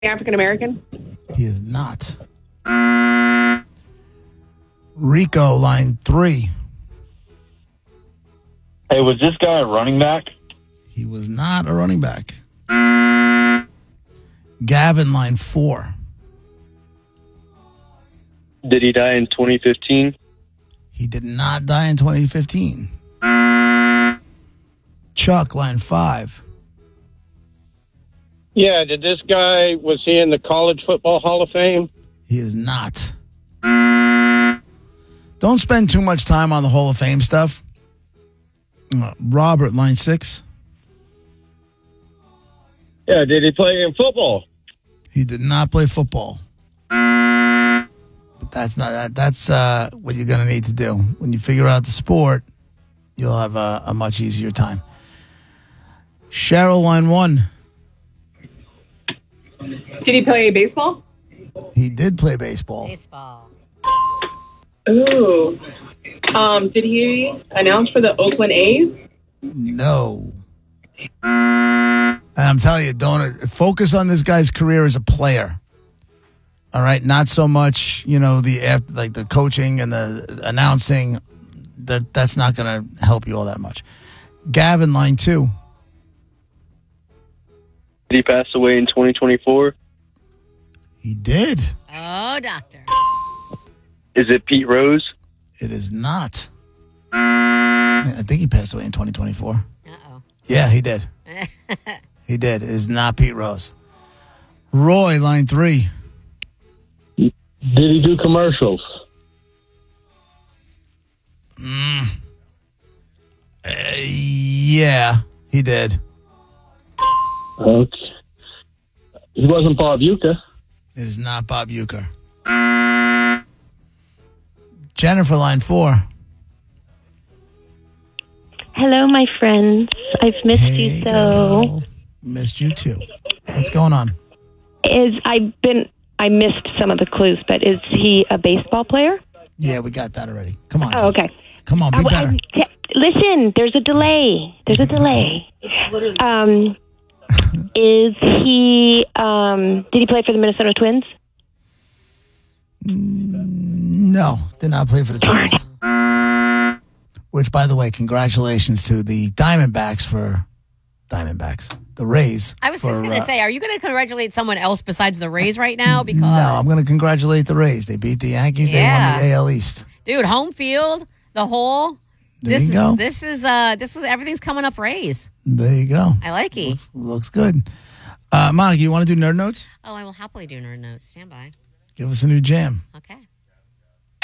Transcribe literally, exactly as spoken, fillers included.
African American? He is not. Rico, line three. Hey, was this guy a running back? He was not a running back. Gavin, line four. Did he die in twenty fifteen? He did not die in twenty fifteen. Chuck, line five. Yeah, did this guy, was he in the College Football Hall of Fame? He is not. Don't spend too much time on the Hall of Fame stuff. Uh, Robert, line six. Yeah, did he play in football? He did not play football. But that's not that. That's uh, what you're going to need to do. When you figure out the sport, you'll have a, a much easier time. Cheryl, line one. Did he play baseball? He did play baseball. Baseball. Ooh. Um, did he announce for the Oakland A's? No. And I'm telling you, don't focus on this guy's career as a player. All right, not so much, you know, the like the coaching and the announcing. That that's not going to help you all that much. Gavin, line two. Did he pass away in twenty twenty-four? He did. Oh, doctor. Is it Pete Rose? It is not. I think he passed away in twenty twenty-four. Uh-oh. Yeah, he did. He did. It is not Pete Rose. Roy, line three. Did he do commercials? Mm. Uh, yeah, he did. Okay. He wasn't Bob Uecker. It is not Bob Uecker. Jennifer, line four. Hello, my friends. I've missed Hey, you so. girl. Missed you too. What's going on? Is I've been I missed some of the clues, but is he a baseball player? Yeah, we got that already. Come on. Oh, okay. Come on, be Uh, better. um, t- listen, there's a delay. There's a delay. Um, is he? Um, did he play for the Minnesota Twins? No, did not play for the Twins. Which, by the way, congratulations to the Diamondbacks for Diamondbacks, the Rays. I was for, just going to uh, say, are you going to congratulate someone else besides the Rays right now? Because No, I'm going to congratulate the Rays. They beat the Yankees. Yeah. They won the A L East. dude, home field, the whole. There this you go. is this is uh this is everything's coming up Rays. There you go. I like it. Looks, looks good. Uh, Monica, you want to do nerd notes? Oh, I will happily do nerd notes. Stand by. Give us a new jam.